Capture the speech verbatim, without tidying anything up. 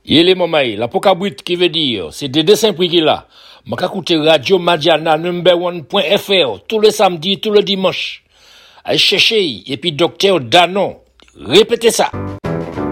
Yele mamay, la pokabrit qui veut dire, c'est des dessins prix qu'il a. M'a écouté Radio Madiana number one point F R tous les samedis, tous les dimanches. Allez chercher, et puis docteur Danon. Répétez ça.